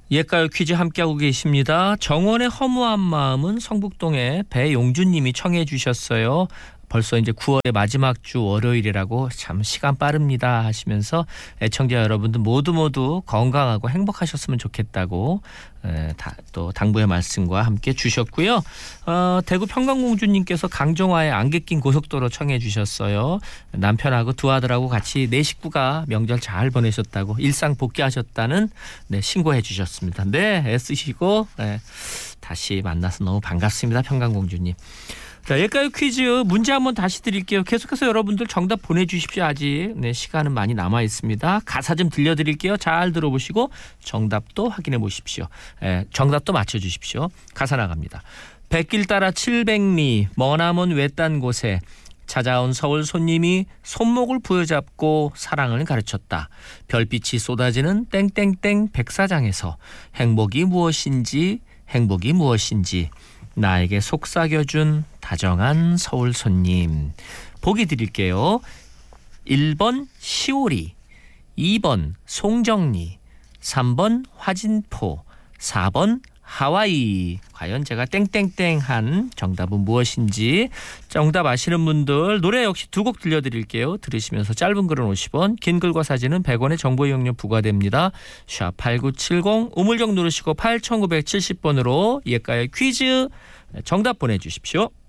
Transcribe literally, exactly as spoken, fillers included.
옛가요 퀴즈 함께하고 계십니다. 정원의 허무한 마음은 성북동의 배용준님이 청해 주셨어요. 벌써 이제 구월의 마지막 주 월요일이라고 참 시간 빠릅니다 하시면서 애청자 여러분들 모두 모두 건강하고 행복하셨으면 좋겠다고 에, 다, 또 당부의 말씀과 함께 주셨고요. 어, 대구 평강공주님께서 강정화의 안개 낀 고속도로 청해 주셨어요. 남편하고 두 아들하고 같이 네 식구가 명절 잘 보내셨다고 일상 복귀하셨다는 네, 신고해 주셨습니다. 네, 애쓰시고 네, 다시 만나서 너무 반갑습니다. 평강공주님. 자, 옛가요 퀴즈 문제 한번 다시 드릴게요. 계속해서 여러분들 정답 보내주십시오. 아직 네, 시간은 많이 남아 있습니다. 가사 좀 들려드릴게요. 잘 들어보시고 정답도 확인해 보십시오. 에, 정답도 맞춰주십시오. 가사 나갑니다. 백길 따라 칠백리 머나먼 외딴 곳에 찾아온 서울 손님이 손목을 부여잡고 사랑을 가르쳤다. 별빛이 쏟아지는 땡땡땡 백사장에서 행복이 무엇인지 행복이 무엇인지 나에게 속삭여준 다정한 서울 손님. 보기 드릴게요. 일 번 시오리, 이 번 송정리, 삼 번 화진포, 사 번 하와이. 과연 제가 땡땡땡한 정답은 무엇인지 정답 아시는 분들 노래 역시 두 곡 들려드릴게요. 들으시면서 짧은 글은 오십 원, 긴 글과 사진은 백 원의 정보 이용료 부과됩니다. 샵 팔구칠공 우물정 누르시고 팔천구백칠십 번으로 옛가요 퀴즈 정답 보내주십시오.